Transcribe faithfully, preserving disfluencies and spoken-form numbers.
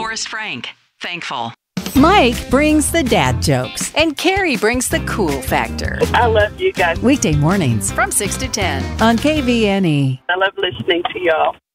Forrest Frank. Thankful. Mike brings the dad jokes, and Carrie brings the cool factor. I love you guys. Weekday mornings From six to ten. on K V N E. I love listening to y'all.